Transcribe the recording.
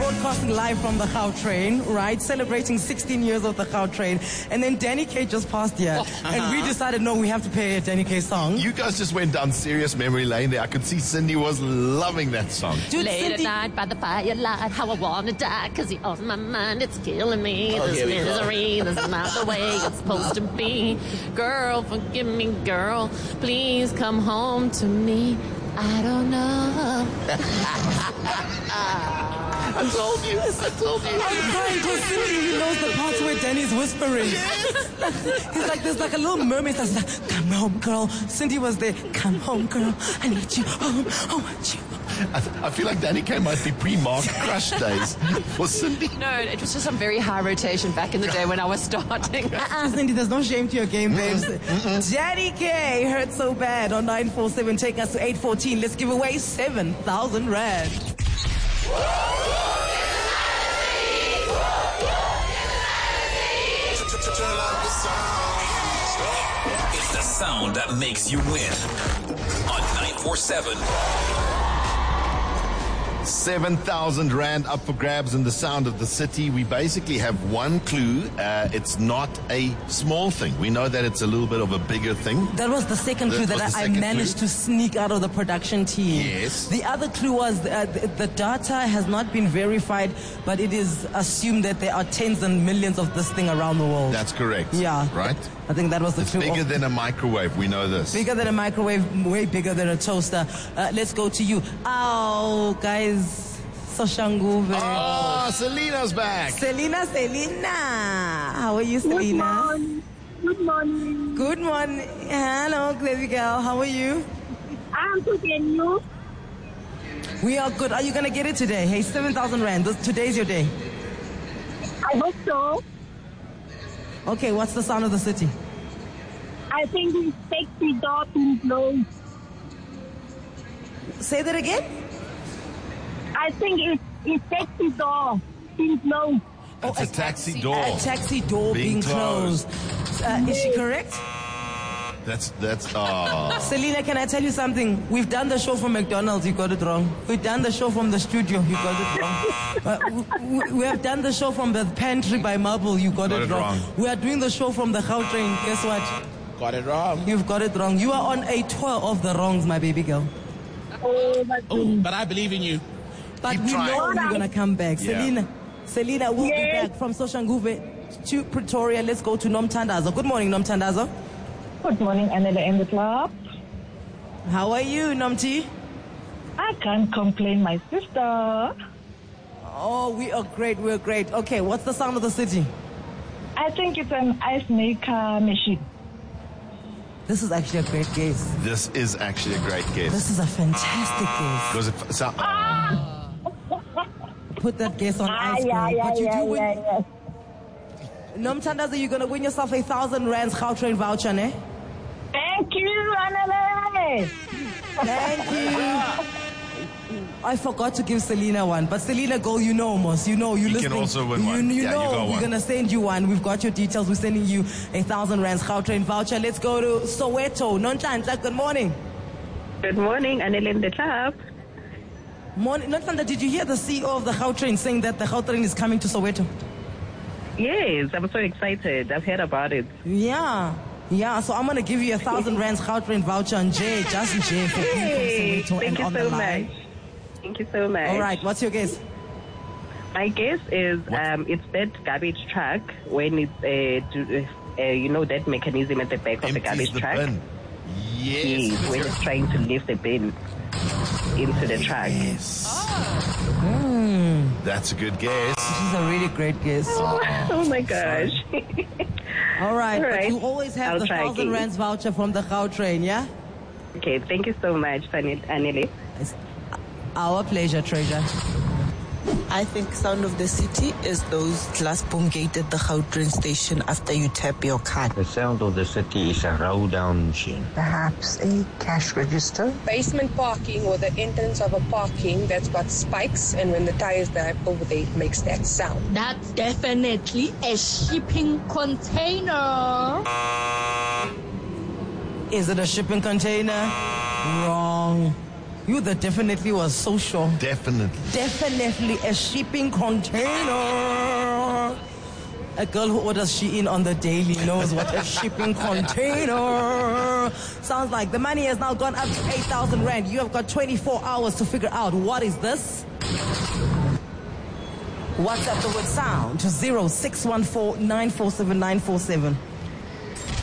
broadcasting live from the Gautrain, right? Celebrating 16 years of the Gautrain. And then Danny K just passed here. And we decided, no, we have to play a Danny K song. You guys just went down serious memory lane there. I could see Cindy was loving that song. Dude, Late Cindy, at night by the firelight, how I wanna die, cause you're on my mind, it's killing me. Oh, This here we go. misery, this is not the way it's supposed to be. Girl, forgive me, girl, please come home to me. I don't know. I told you. I'm crying to Cindy. He knows the parts where Danny's whispering. He's like, there's like a little mermaid that's like, come home, girl. Cindy was there. Come home, girl. I need you home. I want you. I feel like Danny K might be pre-Mark Crush days for Cindy. No, it was just on very high rotation back in the day when I was starting. Cindy, there's no shame to your game, babes. Danny K hurt so bad on 947. Take us to 814. Let's give away 7,000 rand. It's the sound that makes you win. On 947. 7,000 rand up for grabs in the sound of the city. We basically have one clue. It's not a small thing. We know that it's a little bit of a bigger thing. That was the second clue That was that the I second managed clue? to sneak out of the production team. Yes. The other clue was the data has not been verified, but it is assumed that there are tens and millions of this thing around the world. That's correct. Yeah. Right? I think that was the It's clue. bigger than a microwave. We know this. Bigger than a microwave, way bigger than a toaster. Let's go to you. Oh, guys. Soshanguve. Oh, Selena's back. Selena. How are you, Selena? Good morning. Good morning. Hello, baby girl. How are you? I'm good and you? We are good. Are you going to get it today? Hey, 7,000 rand. Today's your day. I hope so. Okay, what's the sound of the city? I think it's sexy door being closed. Say that again? I think it's sexy door being closed. It's a taxi door. A taxi door being closed. Is she correct? That's Selena, can I tell you something? We've done the show from McDonald's, you got it wrong. We've done the show from the studio, you got it wrong. We have done the show from the pantry by Marble, you got it wrong. We are doing the show from the Gautrain, guess what? Got it wrong. You've got it wrong. You are on a tour of the wrongs, my baby girl. Oh, But I believe in you. But Keep we trying. know you're going to come back. Yeah. Selena will be back from Soshanguve to Pretoria. Let's go to Nomthandazo. Good morning, Nomthandazo. good morning, Anela in the club. How are you, Nomti? I can't complain, my sister. Oh, we are great. We're great. Okay, what's the sound of the city? I think it's an ice maker machine. This is actually a great guess. This is actually a great guess. This is a fantastic guess. Because Put that guess on ice cream. But you do win. Nomthandazo, you're going to win yourself 1,000 rands Gautrain voucher, ne? Thank you, Anela. Thank you. I forgot to give Selena one, but Selena, go, you know, Mos. You know, you can listening. also win one. You Yeah, you know, got we're one. going to send you one. We've got your details. We're sending you 1,000 rands Gautrain voucher. Let's go to Soweto. Nonhlanhla, good morning. Good morning, Anela in the club. Morning. Nonhlanhla, did you hear the CEO of the Gautrain saying that the Gautrain is coming to Soweto? Yes, I'm so excited. I've heard about it. Yeah. Yeah, so I'm going to give you 1,000 rands Gautrain voucher on J, just J for being Hey, from Soweto thank and you on so the line. much. Thank you so much. All right, what's your guess? My guess is it's that garbage truck when it's you know that mechanism at the back of the empties garbage the truck. bin. Yes. When it's trying to lift the bin into the truck. Yes. That's a good guess. This is a really great guess. Oh my gosh. All right, All but right. you always have I'll the try 1,000 again. rands voucher from the Gautrain, yeah? Okay, thank you so much, Anele. It's our pleasure, treasure. I think sound of the city is those glass boom gate at the Gautrain station after you tap your card. The sound of the city is a roll down machine. Perhaps a cash register. Basement parking or the entrance of a parking that's got spikes, and when the tires dive over there, it makes that sound. That's definitely a shipping container. Is it a shipping container? Wrong. You that definitely was so sure. Definitely. Definitely a shipping container. A girl who orders Shein on the daily knows what a shipping container sounds like. The money has now gone up to 8,000 rand. You have got 24 hours to figure out what is this. WhatsApp the word sound to 0614 947 947.